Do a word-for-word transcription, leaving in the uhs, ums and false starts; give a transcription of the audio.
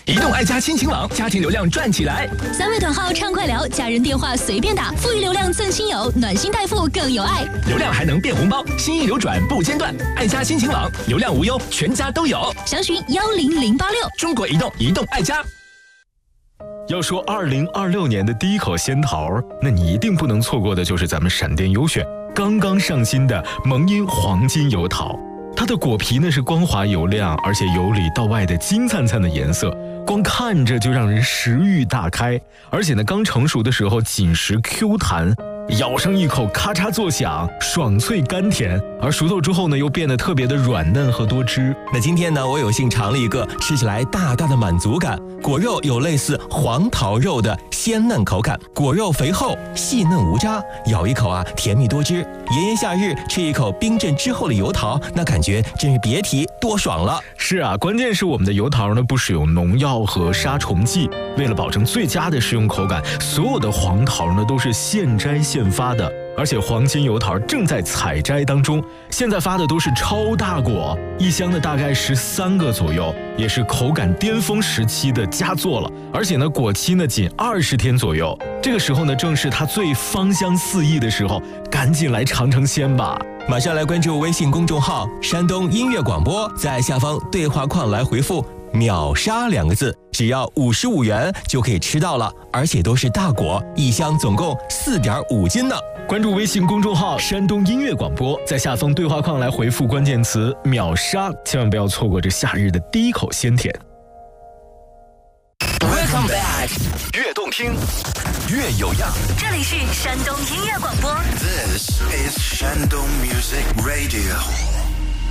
移动爱家亲情网，家庭流量赚起来。 三位短号畅快聊，家人电话随便打，富裕流量赠亲友，暖心代付更有爱。 流量还能变红包，心意流转不间断。爱家亲情网，流量无忧，全家都有。 详询幺零零八六。 中国移动，移动爱家。 要说二零二六年的第一口仙桃，那你一定不能错过的就是咱们闪电优选刚刚上新的萌音黄金油桃。它的果皮呢是光滑油亮，而且由里到外的金灿灿的颜色，光看着就让人食欲大开。而且呢，刚成熟的时候紧实 Q 弹，咬上一口咔嚓作响，爽脆甘甜，而熟透之后呢又变得特别的软嫩和多汁。 那今天呢，我有幸尝了一个，吃起来大大的满足感，果肉有类似黄桃肉的鲜嫩口感，果肉肥厚细嫩无渣，咬一口啊甜蜜多汁。炎炎夏日吃一口冰镇之后的油桃，那感觉真是别提多爽了。 是啊，关键是我们的油桃呢不使用农药和杀虫剂，为了保证最佳的食用口感，所有的黄桃呢都是现摘现发的，而且黄金油桃正在采摘当中，现在发的都是超大果，一箱呢大概十三个左右，也是口感巅峰时期的佳作了。而且呢果期呢仅二十天左右，这个时候呢正是它最芳香四溢的时候，赶紧来尝尝鲜吧。 马上来关注微信公众号山东音乐广播，在下方对话框来回复秒杀两个字，只要五十五元就可以吃到了，而且都是大果，一箱总共四点五斤呢。 关注微信公众号山东音乐广播，在下方对话框来回复关键词秒杀，千万不要错过这夏日的第一口鲜甜。 Welcome back， 越动听越有样。 这里是山东音乐广播。 This is Shandong Music Radio。